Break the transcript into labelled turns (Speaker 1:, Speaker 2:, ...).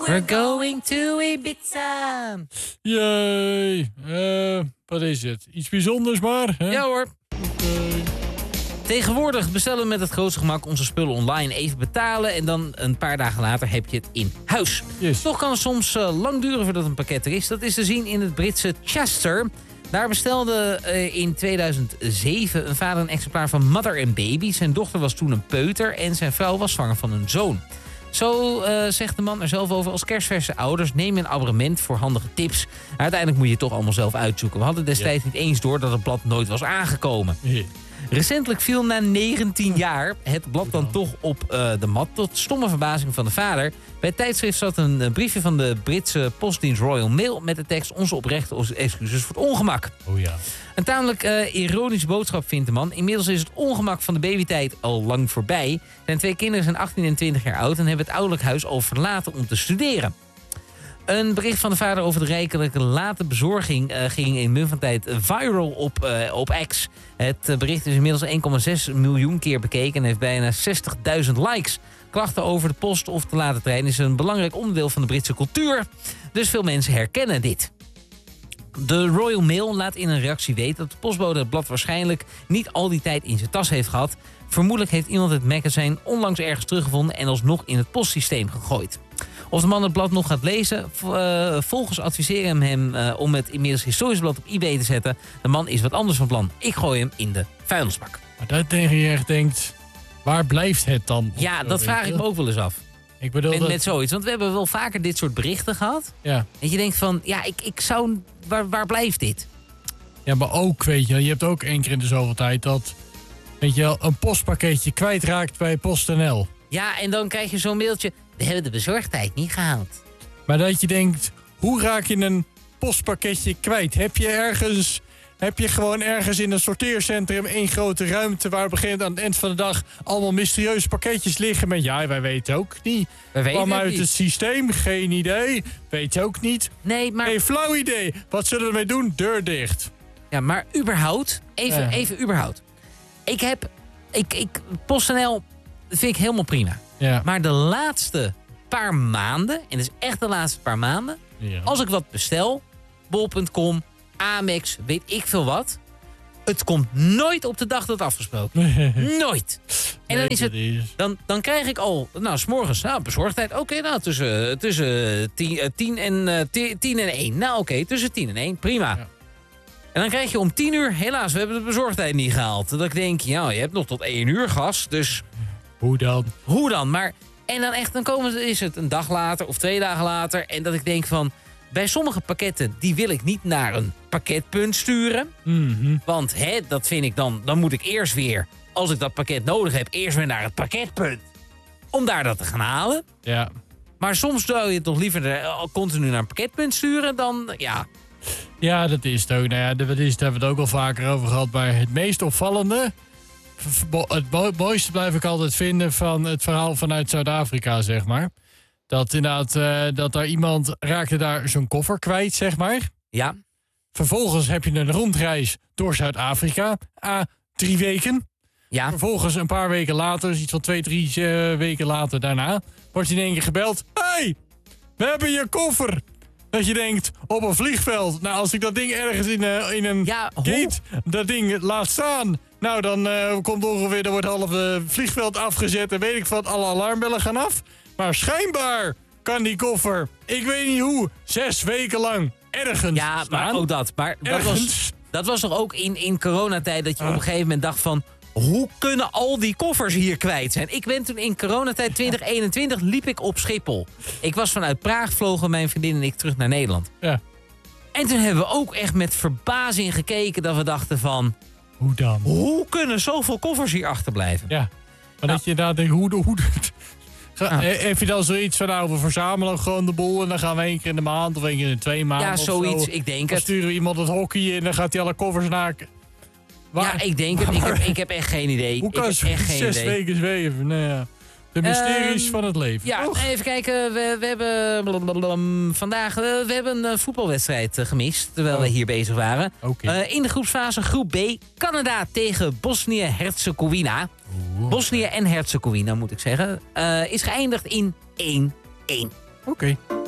Speaker 1: We're going to Ibiza.
Speaker 2: Jee. Wat is het? Iets bijzonders maar? Hè?
Speaker 1: Ja hoor. Tegenwoordig bestellen we met het grootste gemak onze spullen online, even betalen en dan een paar dagen later heb je het in huis.
Speaker 2: Yes.
Speaker 1: Toch kan het soms lang duren voordat een pakket er is. Dat is te zien in het Britse Chester. Daar bestelde in 2007 een vader een exemplaar van Mother and Baby. Zijn dochter was toen een peuter en zijn vrouw was zwanger van een zoon. Zo zegt de man er zelf over: als kerstverse ouders neem een abonnement voor handige tips. Uiteindelijk moet je het toch allemaal zelf uitzoeken. We hadden destijds niet eens door dat het blad nooit was aangekomen.
Speaker 2: Ja.
Speaker 1: Recentelijk viel na 19 jaar het blad dan toch op de mat. Tot stomme verbazing van de vader. Bij het tijdschrift zat een briefje van de Britse postdienst Royal Mail met de tekst: onze oprechte excuses voor het ongemak.
Speaker 2: Oh ja.
Speaker 1: Een tamelijk ironische boodschap vindt de man. Inmiddels is het ongemak van de babytijd al lang voorbij. Zijn twee kinderen zijn 18 en 20 jaar oud en hebben het ouderlijk huis al verlaten om te studeren. Een bericht van de vader over de rijkelijke late bezorging ging in mum van tijd viral op X. Het bericht is inmiddels 1,6 miljoen keer bekeken en heeft bijna 60.000 likes. Klachten over de post of te late trein is een belangrijk onderdeel van de Britse cultuur. Dus veel mensen herkennen dit. De Royal Mail laat in een reactie weten dat de postbode het blad waarschijnlijk niet al die tijd in zijn tas heeft gehad. Vermoedelijk heeft iemand het magazine onlangs ergens teruggevonden en alsnog in het postsysteem gegooid. Of de man het blad nog gaat lezen, volgers adviseren hem om het inmiddels historisch blad op eBay te zetten. De man is wat anders van plan. Ik gooi hem in de vuilnisbak.
Speaker 2: Maar dat tegen je echt denkt, waar blijft het dan?
Speaker 1: Ja, dat vraag ik me ook wel eens af.
Speaker 2: Ik bedoel
Speaker 1: Met zoiets, want we hebben wel vaker dit soort berichten gehad.
Speaker 2: Ja.
Speaker 1: En je denkt van, ja, ik zou... Waar blijft dit?
Speaker 2: Ja, maar ook, weet je hebt ook 1 keer in de zoveel tijd dat, weet je wel, een postpakketje kwijtraakt bij PostNL.
Speaker 1: Ja, en dan krijg je zo'n mailtje: we hebben de bezorgdheid niet gehaald.
Speaker 2: Maar dat je denkt, hoe raak je een postpakketje kwijt? Heb je gewoon ergens in een sorteercentrum 1 grote ruimte waar begint aan het eind van de dag allemaal mysterieuze pakketjes liggen met, ja, wij weten ook niet. Kwam uit het systeem, geen idee. Weet ook niet.
Speaker 1: Nee, maar...
Speaker 2: Geen flauw idee. Wat zullen we ermee doen? Deur dicht.
Speaker 1: Ja, maar überhaupt, even überhaupt. PostNL vind ik helemaal prima.
Speaker 2: Ja.
Speaker 1: Maar de laatste paar maanden, en dat is echt de laatste paar maanden,
Speaker 2: Ja.
Speaker 1: als ik wat bestel, bol.com, Amex, weet ik veel wat, het komt nooit op de dag dat afgesproken. Nooit. En dan is het, dan krijg ik al, nou, 's morgens, nou, bezorgdheid, oké, nou, tussen 10 en 1. Nou, oké, tussen 10 en 1, prima.
Speaker 2: Ja.
Speaker 1: En dan krijg je om 10 uur, helaas, we hebben de bezorgdheid niet gehaald. Dat ik denk, ja, je hebt nog tot 1 uur gas, dus...
Speaker 2: Hoe dan?
Speaker 1: Maar, en dan echt, is het een dag later of 2 dagen later. En dat ik denk van, bij sommige pakketten, die wil ik niet naar een pakketpunt sturen.
Speaker 2: Mhm.
Speaker 1: Want dat vind ik dan moet ik eerst weer, als ik dat pakket nodig heb, eerst weer naar het pakketpunt. Om daar dat te gaan halen.
Speaker 2: Ja.
Speaker 1: Maar soms zou je toch liever continu naar een pakketpunt sturen dan, ja...
Speaker 2: Ja, dat is het ook. Nou ja, daar hebben we het ook al vaker over gehad. Maar het meest opvallende, het mooiste blijf ik altijd vinden van het verhaal vanuit Zuid-Afrika, zeg maar. Dat inderdaad, dat daar iemand raakte daar zijn koffer kwijt, zeg maar.
Speaker 1: Ja.
Speaker 2: Vervolgens heb je een rondreis door Zuid-Afrika. 3 weken.
Speaker 1: Ja.
Speaker 2: Vervolgens een paar weken later, dus iets van 2-3 weken later daarna, wordt hij in één keer gebeld. Hey, we hebben je koffer. Dat je denkt, op een vliegveld, nou, als ik dat ding ergens in een gate, dat ding laat staan, nou, dan komt ongeveer, dan wordt half vliegveld afgezet en weet ik wat, alle alarmbellen gaan af. Maar schijnbaar kan die koffer, ik weet niet hoe, 6 weken lang ergens
Speaker 1: ja,
Speaker 2: staan.
Speaker 1: maar ook dat. Maar dat was toch ook in coronatijd dat je op een gegeven moment dacht van, hoe kunnen al die koffers hier kwijt zijn? Ik ben toen in coronatijd 2021 liep ik op Schiphol. Ik was vanuit Praag, vlogen mijn vriendin en ik terug naar Nederland.
Speaker 2: Ja.
Speaker 1: En toen hebben we ook echt met verbazing gekeken dat we dachten van,
Speaker 2: hoe dan?
Speaker 1: Hoe kunnen zoveel koffers hier achterblijven?
Speaker 2: Ja, maar dat je daar denkt, hoe heb je dan zoiets van, nou, we verzamelen gewoon de boel en dan gaan we 1 keer in de maand of 1 keer in de 2 maanden
Speaker 1: Ja,
Speaker 2: of
Speaker 1: zoiets,
Speaker 2: zo.
Speaker 1: ik denk
Speaker 2: dan
Speaker 1: het.
Speaker 2: sturen we iemand het hockey in en dan gaat hij alle koffers naken.
Speaker 1: Ja, ik denk het. Ik heb echt geen idee.
Speaker 2: Hoe kan ze 6 weken zweven? Nou ja. De mysteries van het leven.
Speaker 1: Ja, even kijken. We hebben vandaag we hebben een voetbalwedstrijd gemist, terwijl we hier bezig waren.
Speaker 2: Okay.
Speaker 1: In de groepsfase groep B, Canada tegen Bosnië-Herzegovina. Bosnië en Herzegovina, moet ik zeggen. Is geëindigd in 1-1.
Speaker 2: Oké.